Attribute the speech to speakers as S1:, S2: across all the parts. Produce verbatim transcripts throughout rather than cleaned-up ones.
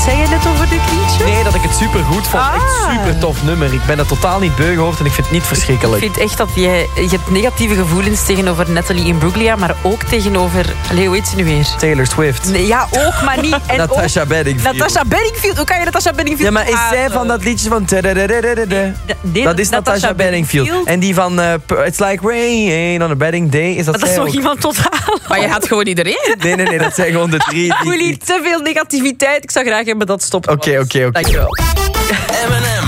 S1: zei je net over dit liedje?
S2: Nee, dat ik het super goed vond.
S1: Ah.
S2: Echt super tof nummer. Ik ben het totaal niet beu gehoord en ik vind het niet verschrikkelijk.
S1: Ik vind echt dat je, je hebt negatieve gevoelens tegenover Natalie Imbruglia, maar ook tegenover... Allee, hoe heet ze nu weer?
S2: Taylor Swift.
S1: Nee, ja, ook, maar niet... En
S2: Natasha
S1: ook,
S2: Bedingfield.
S1: Natasha Bedingfield. Hoe kan je Natasha Bedingfield...
S2: Ja, maar is zij
S1: haten?
S2: van dat liedje van...
S1: Nee,
S2: Dat is Natasha Bedingfield. En die van uh, It's Like Rain on a Wedding Day. Is dat
S1: Dat is
S2: zij
S1: nog
S2: ook?
S1: iemand totaal.
S3: Maar je had gewoon iedereen.
S2: Nee, nee, nee, dat zijn gewoon de drie.
S1: Ik
S2: die-
S1: voel hier te veel negativiteit. Ik zou graag hebben dat stopt.
S2: Oké, oké, oké.
S1: Dankjewel.
S4: M en M.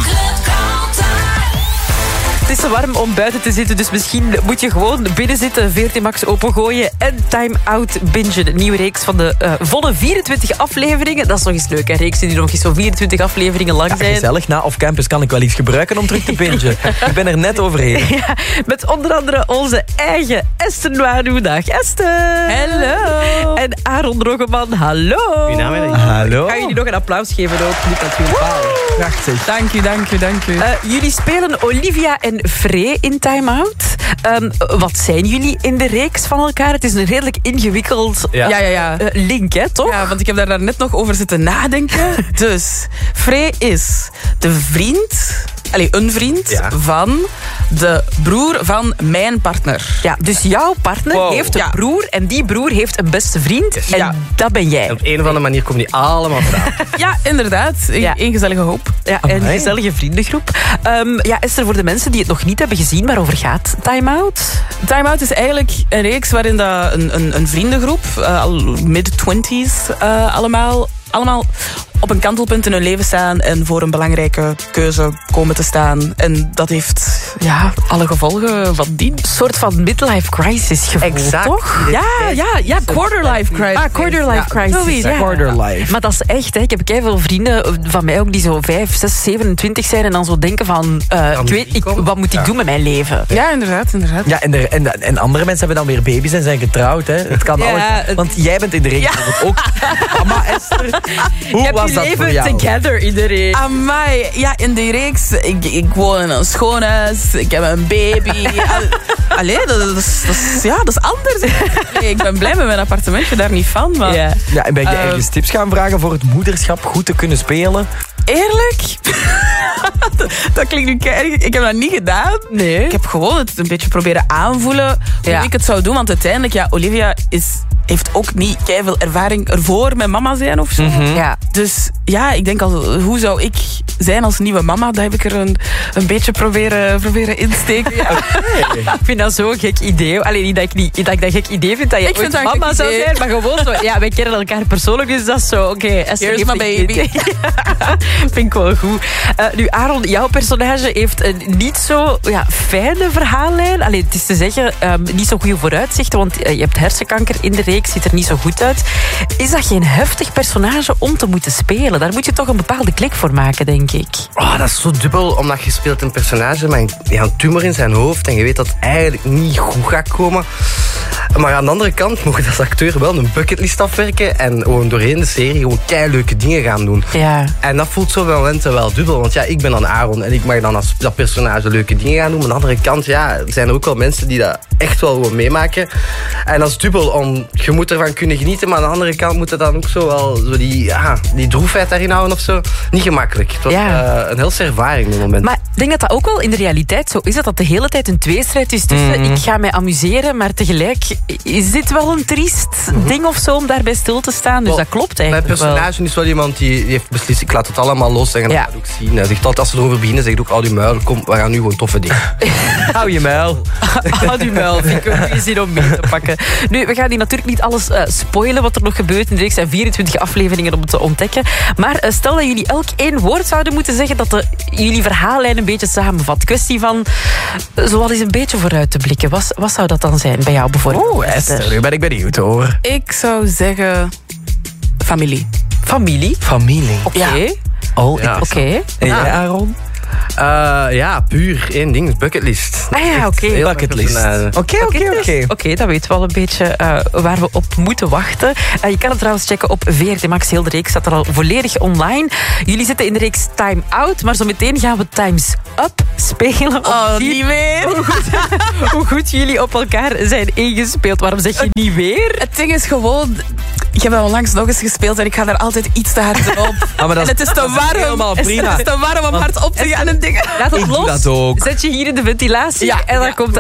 S1: Het is te warm om buiten te zitten, dus misschien moet je gewoon binnen zitten, V R T Max opengooien en Time Out bingen. Een nieuwe reeks van de uh, volle vierentwintig afleveringen. Dat is nog eens leuk, hè? Reeksen die nog eens zo vierentwintig afleveringen lang
S2: Ja,
S1: zijn.
S2: gezellig. Na off-campus kan ik wel iets gebruiken om terug te bingen. Ik ben er net overheen.
S1: Ja, met onder andere onze eigen Esther Noirou. Dag Esther.
S3: Hallo.
S1: En Aaron Roggeman, hallo.
S5: Goedenavond.
S2: Hallo.
S1: Ik ga jullie nog een applaus geven ook. Niet natuurlijk.
S2: Prachtig.
S3: Dank u, dank u, dank u.
S1: Uh, jullie spelen Olivia en Frey in Time Out. Um, wat zijn jullie in de reeks van elkaar? Het is een redelijk ingewikkeld
S3: Ja, ja, ja.
S1: uh, link, hè, toch?
S3: Ja, want ik heb daar net nog over zitten nadenken. Dus, Frey is de vriend... Allee, een vriend
S5: Ja.
S3: van de broer van mijn partner.
S1: Ja, dus jouw partner
S5: Wow.
S1: heeft een
S3: Ja.
S1: broer en die broer heeft een beste vriend. En
S3: Ja.
S1: dat ben jij.
S5: En op een of andere manier komen die allemaal samen.
S3: Ja, inderdaad. Een
S1: Ja.
S3: één gezellige hoop.
S1: Ja, en een
S2: Amai.
S1: gezellige vriendengroep. Um, ja, Esther, voor de mensen die het nog niet hebben gezien, waarover gaat Time Out?
S3: Time Out is eigenlijk een reeks waarin dat een, een, een vriendengroep, uh, al mid-twinties uh, allemaal, allemaal op een kantelpunt in hun leven staan en voor een belangrijke keuze komen te staan. En dat heeft ja, alle gevolgen van dien.
S1: Een soort van midlife crisis gevoel,
S5: Exact.
S1: toch?
S3: Ja, ja, ja, quarter-life crisis.
S1: Ah, quarter-life
S3: Ja,
S1: crisis.
S3: zoiets, ja.
S2: Quarter life.
S1: Maar dat is echt, hè. Ik heb veel vrienden van mij ook die zo vijf, zes, zevenentwintig zijn en dan zo denken van, uh, ik weet, ik, wat moet ik
S5: Ja.
S1: doen met mijn leven?
S3: Ja, inderdaad, inderdaad.
S2: Ja, en, er, en, en andere mensen hebben dan weer baby's en zijn getrouwd. Hè. Het kan
S1: Ja,
S2: alles.
S1: het-
S2: Want jij bent in de reeks bijvoorbeeld ook. Mama Esther, hoe
S1: Je hebt
S2: was
S1: je
S2: dat voor
S1: leven
S2: jou?
S1: together, iedereen.
S3: Amai, ja, in die reeks, ik, ik woon in een schoonhuis, ik heb een baby. Al- Allee, dat, dat, is, dat, is, ja, dat is anders. Nee, ik ben blij met mijn appartementje, daar niet van. Maar
S1: Ja.
S2: Ja, en ben je
S3: Eh,
S2: ergens tips gaan vragen voor het moederschap goed te kunnen spelen?
S3: eerlijk, dat klinkt nu keihard. Ik heb dat niet gedaan.
S1: Nee.
S3: Ik heb gewoon het een beetje proberen aanvoelen hoe
S1: Ja.
S3: ik het zou doen. Want uiteindelijk, ja, Olivia is, heeft ook niet keiveel ervaring ervoor met mama zijn of zo.
S1: Ja.
S3: Dus ja, ik denk, al, hoe zou ik zijn als nieuwe mama? Dat heb ik er een, een beetje proberen, proberen insteken. Ja.
S1: Ik vind dat zo'n gek idee. Alleen niet dat ik, niet, dat ik dat gek idee vind dat je
S3: Ik vind
S1: ooit
S3: dat een
S1: mama
S3: gek
S1: zou
S3: idee.
S1: zijn, maar gewoon zo. Ja, wij kennen elkaar persoonlijk, dus dat is zo. Oké, okay,
S3: Here's my baby.
S1: Vind ik wel goed. Uh, nu, Aaron, jouw personage heeft een niet zo ja, fijne verhaallijn. Allee, het is te zeggen, um, niet zo goede vooruitzichten, want uh, je hebt hersenkanker in de reeks, ziet er niet zo goed uit. Is dat geen heftig personage om te moeten spelen? Daar moet je toch een bepaalde klik voor maken, denk ik.
S5: Oh, dat is zo dubbel, omdat je speelt een personage met een, ja, een tumor in zijn hoofd en je weet dat het eigenlijk niet goed gaat komen. Maar aan de andere kant mocht je als acteur wel een bucketlist afwerken en gewoon doorheen de serie gewoon keileuke dingen gaan doen.
S1: Ja.
S5: En dat voelt zo bij momenten wel dubbel, want ja, ik ben dan Aaron en ik mag dan als dat personage leuke dingen gaan doen. Maar aan de andere kant, ja, er zijn er ook wel mensen die dat echt wel gewoon meemaken. En dat is dubbel, om, je moet ervan kunnen genieten, maar aan de andere kant moet je dan ook zo wel zo die, ja, die droefheid daarin houden of zo. Niet gemakkelijk. Het was
S1: Ja.
S5: uh, een heel ervaring op het moment.
S1: Maar ik denk dat dat ook wel in de realiteit zo is, dat dat de hele tijd een tweestrijd is tussen
S2: Mm.
S1: ik ga mij amuseren, maar tegelijk is dit wel een triest
S2: Mm-hmm.
S1: ding of zo om daarbij stil te staan. Dus
S5: Wel,
S1: dat klopt
S5: Mijn
S1: eigenlijk wel.
S5: personage is wel iemand die, die heeft beslist, ik laat het allemaal los en
S1: Ja.
S5: dat gaat ook zien. Hij zegt altijd, als ze erover beginnen, zegt ook, hou die muil, kom, we gaan nu gewoon toffe dingen.
S2: Hou je muil.
S1: Houd u muil, vind ik een goede zin om mee te pakken. Nu, we gaan hier natuurlijk niet alles uh, spoilen wat er nog gebeurt. In de reeks zijn vierentwintig afleveringen om te ontdekken. Maar uh, stel dat jullie elk één woord zouden moeten zeggen dat de, jullie verhaallijn een beetje samenvat. Kwestie van uh, zo wat eens een beetje vooruit te blikken. Wat, wat zou dat dan zijn bij jou bijvoorbeeld?
S2: Oeh, Esther, nu ben ik benieuwd hoor.
S3: Ik zou zeggen familie.
S1: Familie.
S2: Familie.
S1: Oké.
S3: Ja.
S2: Oh,
S5: Ja.
S2: ik-
S1: Oké.
S2: En jij, Aaron?
S5: Uh, ja, puur één ding, bucketlist.
S1: Ah ja, oké.
S5: Heel
S2: Bucketlist.
S5: personage.
S2: Oké, oké, oké.
S1: Oké, dat weten we wel een beetje uh, waar we op moeten wachten. Uh, je kan het trouwens checken op V R T Max. Heel de reeks staat er al volledig online. Jullie zitten in de reeks Time Out, maar zo meteen gaan we Time's Up spelen. Om
S3: Oh,
S1: te zien
S3: niet meer.
S1: Hoe goed, hoe goed jullie op elkaar zijn ingespeeld. Waarom zeg je niet weer?
S3: Het ding is gewoon... Ik heb dat onlangs nog eens gespeeld en ik ga daar altijd iets te hard op.
S2: Ah, maar dat
S3: en het is te warm.
S2: helemaal prima.
S3: Het is te warm om hard op te gaan en dingen.
S1: Laat het
S2: Ik doe
S1: los.
S2: dat ook.
S1: Zet je hier in de ventilatie
S3: Ja,
S1: en dan
S3: ja,
S1: komt de